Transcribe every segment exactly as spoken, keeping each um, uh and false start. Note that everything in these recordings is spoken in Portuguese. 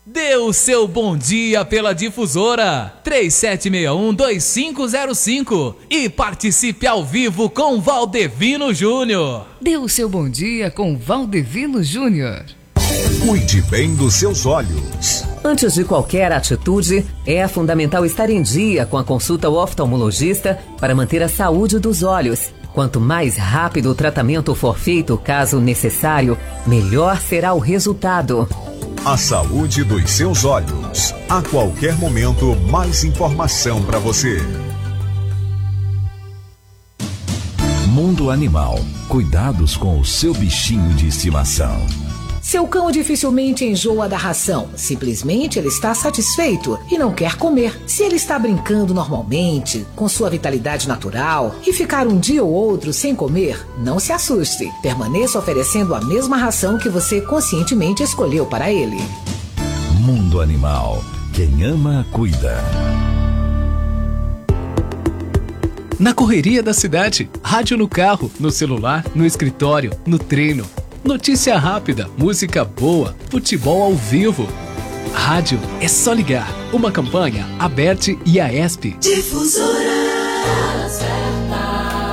Dê o seu bom dia pela difusora três sete seis um, dois cinco zero cinco e participe ao vivo com Valdevino Júnior. Dê o seu bom dia com Valdevino Júnior. Cuide bem dos seus olhos. Antes de qualquer atitude, é fundamental estar em dia com a consulta ao oftalmologista para manter a saúde dos olhos. Quanto mais rápido o tratamento for feito, caso necessário, melhor será o resultado. A saúde dos seus olhos. A qualquer momento, mais informação para você. Mundo Animal. Cuidados com o seu bichinho de estimação. Seu cão dificilmente enjoa da ração. Simplesmente ele está satisfeito e não quer comer. Se ele está brincando normalmente, com sua vitalidade natural, e ficar um dia ou outro sem comer, não se assuste. Permaneça oferecendo a mesma ração que você conscientemente escolheu para ele. Mundo Animal. Quem ama, cuida. Na correria da cidade, rádio no carro, no celular, no escritório, no treino. Notícia rápida, música boa, futebol ao vivo. Rádio é só ligar. Uma campanha Aberte e a ESP. Difusora certa.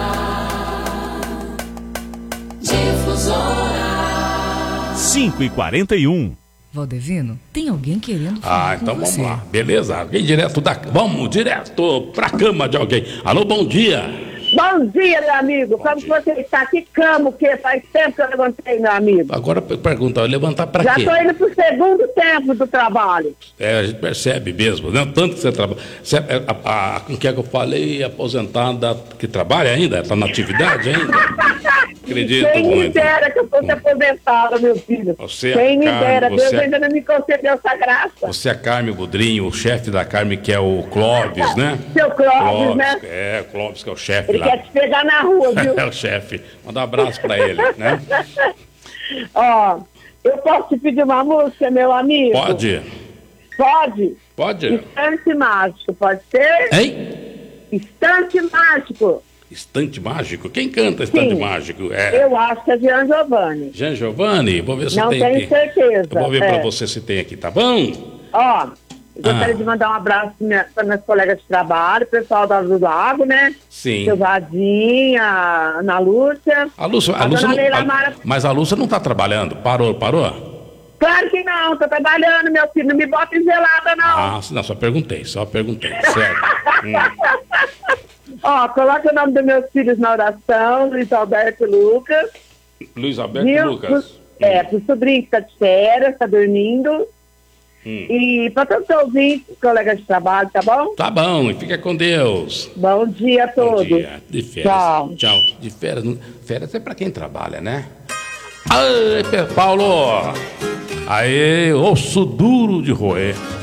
Difusora. cinco e quarenta e um. Valdevino, tem alguém querendo falar Ah, então com vamos você. lá. Beleza? Alguém direto da... Vamos direto pra cama de alguém. Alô, bom dia. Bom dia, meu amigo. Bom Como dia. você está? Que cama, o quê? Faz tempo que eu levantei, meu amigo. Agora pergunta, levantar pra Já quê? estou indo pro segundo tempo do trabalho. É, a gente percebe mesmo, né? Tanto que você trabalha. Você, é, a, a, com que é que eu falei? Aposentada que trabalha ainda? Está na atividade ainda? Acredito Quem me muito. dera que eu fosse aposentada, meu filho. Você, Quem me Carmen, dera. Deus você- ainda não me concedeu essa graça. Você é a Carmen Budrinho, o chefe da Carmen, que é o Clóvis, né? Seu Clóvis, né? É, o Clóvis, que é o chefe Ele lá. quer te pegar na rua, viu? É o chefe. Manda um abraço pra ele, né? Ó, eu posso te pedir uma música, meu amigo? Pode? Pode? Pode? Instante Mágico, pode ser? Hein? Instante Mágico. Estante Mágico? Quem canta Estante Sim. Mágico? É Eu acho que é Jean Giovanni. Jean Giovanni? Vou ver se Não tem tenho aqui. certeza. Eu vou ver é. pra você se tem aqui, tá bom? Ó, eu gostaria Ah. de mandar um abraço para meus colegas de trabalho, pessoal da do Lago, né? Sim. Seu Vadinha, a Ana Lúcia. A Lúcia, a A Lúcia dona não, Leila a- Mara. mas a Lúcia não tá trabalhando. Parou, parou? Claro que não, tô trabalhando, meu filho. Não me bota em gelada, não. Ah, não, só perguntei, só perguntei. Certo. Hum. Ó, coloca o nome dos meus filhos na oração, Luiz Alberto e Lucas. Luiz Alberto Viu? Lucas. Pro- É, pro sobrinho que tá de férias, tá dormindo. Hum. E pra todos os ouvintes, colegas de trabalho, tá bom? Tá bom, e fica com Deus. Bom dia a Bom todos. dia. De férias. Tchau. Tchau. De férias. não- Férias é pra quem trabalha, né? Aê, Paulo! Aê, osso duro de roer.